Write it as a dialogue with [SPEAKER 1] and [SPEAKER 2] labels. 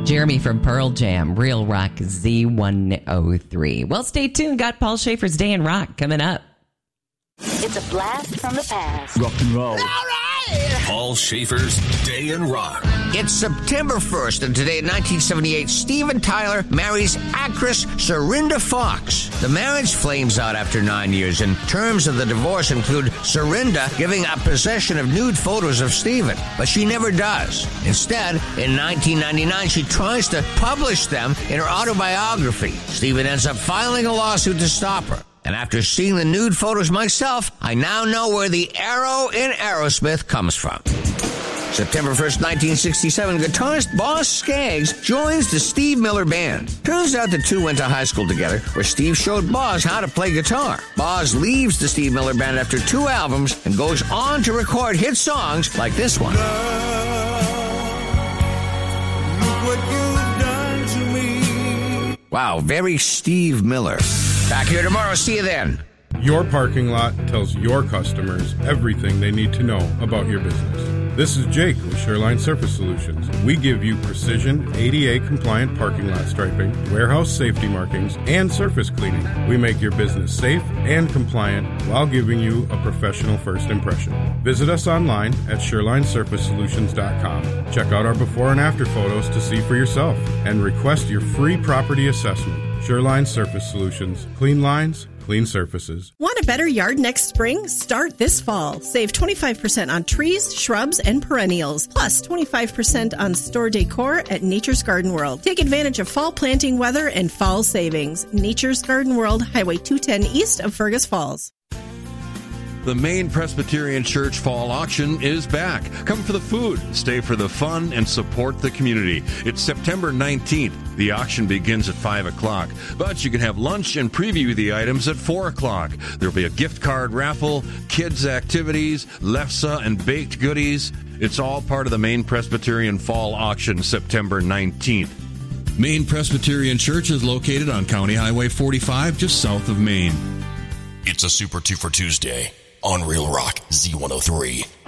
[SPEAKER 1] Jeremy from Pearl Jam, Real Rock Z103. Well, stay tuned. Got Paul Schaefer's Day in Rock coming up.
[SPEAKER 2] It's a blast from the past.
[SPEAKER 3] Rock and roll.
[SPEAKER 2] All right.
[SPEAKER 4] Paul Schaefer's Day in Rock.
[SPEAKER 5] It's September 1st, and today in 1978, Steven Tyler marries actress Serinda Fox. The marriage flames out after 9 years, and terms of the divorce include Serinda giving up possession of nude photos of Steven, but she never does. Instead, in 1999, she tries to publish them in her autobiography. Steven ends up filing a lawsuit to stop her. And after seeing the nude photos myself, I now know where the arrow in Aerosmith comes from. September 1st, 1967, guitarist Boz Scaggs joins the Steve Miller Band. Turns out the two went to high school together, where Steve showed Boz how to play guitar. Boz leaves the Steve Miller Band after 2 albums and goes on to record hit songs like this one. Wow, very Steve Miller. Back here tomorrow. See you then.
[SPEAKER 6] Your parking lot tells your customers everything they need to know about your business. This is Jake with Shoreline Surface Solutions. We give you precision ADA-compliant parking lot striping, warehouse safety markings, and surface cleaning. We make your business safe and compliant while giving you a professional first impression. Visit us online at ShorelineSurfaceSolutions.com. Check out our before and after photos to see for yourself, and request your free property assessment. Shoreline Surface Solutions. Clean lines, clean surfaces.
[SPEAKER 7] Want a better yard next spring? Start this fall. Save 25% on trees, shrubs, and perennials, plus 25% on store decor at Nature's Garden World. Take advantage of fall planting weather and fall savings. Nature's Garden World, Highway 210 east of Fergus Falls.
[SPEAKER 8] The Maine Presbyterian Church Fall Auction is back. Come for the food, stay for the fun, and support the community. It's September 19th. The auction begins at 5 o'clock, but you can have lunch and preview the items at 4 o'clock. There'll be a gift card raffle, kids' activities, lefse, and baked goodies. It's all part of the Maine Presbyterian Fall Auction, September 19th.
[SPEAKER 9] Maine Presbyterian Church is located on County Highway 45, just south of Maine.
[SPEAKER 4] It's a Super 2 for Tuesday on Real Rock Z103.